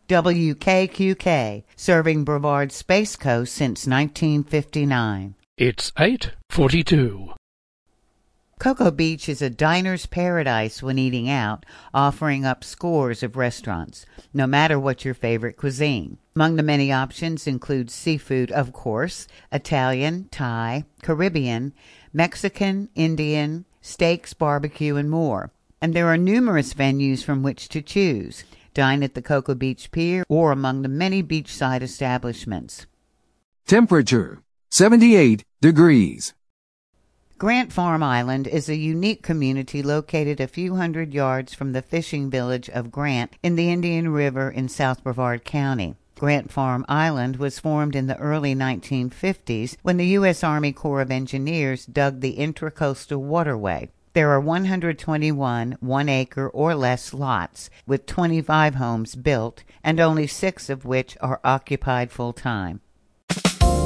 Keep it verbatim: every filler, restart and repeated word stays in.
W K Q K, serving Brevard Space Coast since nineteen fifty-nine. It's eight forty-two. Cocoa Beach is a diner's paradise when eating out, offering up scores of restaurants, no matter what your favorite cuisine. Among the many options include seafood, of course, Italian, Thai, Caribbean, Mexican, Indian, steaks, barbecue, and more. And there are numerous venues from which to choose. Dine at the Cocoa Beach Pier or among the many beachside establishments. Temperature, seventy-eight degrees. Grant Farm Island is a unique community located a few hundred yards from the fishing village of Grant in the Indian River in South Brevard County. Grant Farm Island was formed in the early nineteen fifties when the U S Army Corps of Engineers dug the Intracoastal Waterway. There are one hundred twenty-one one-acre or less lots, with twenty-five homes built, and only six of which are occupied full-time.